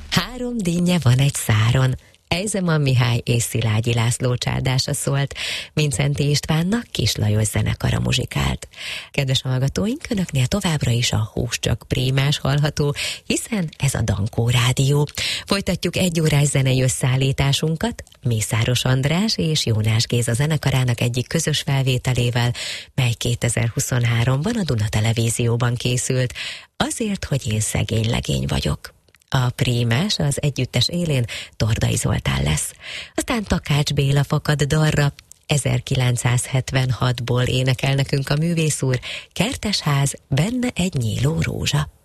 Három dinnye van egy száron. Ejzeman Mihály és Szilágyi László csádása szólt, Mindszenty Istvánnak Kis Lajos zenekara muzsikált. Kedves hallgatóink, önöknél továbbra is a Hús csak Prímás hallható, hiszen ez a Dankó Rádió. Folytatjuk egy órás zenei összeállításunkat Mészáros András és Jónás Géza zenekarának egyik közös felvételével, mely 2023-ban a Duna Televízióban készült, Azért, hogy én szegény legény vagyok. A prímás az együttes élén Tordai Zoltán lesz. Aztán Takács Béla fakad dalra, 1976-ból énekel nekünk a művész úr, Kertesház, benne egy nyíló rózsa.